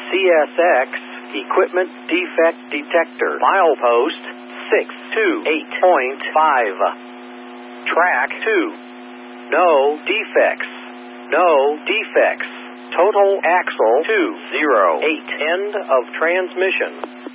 CSX Equipment Defect Detector. Milepost 628.5. Track 2. No defects. No defects. Total axle 208. End of transmission.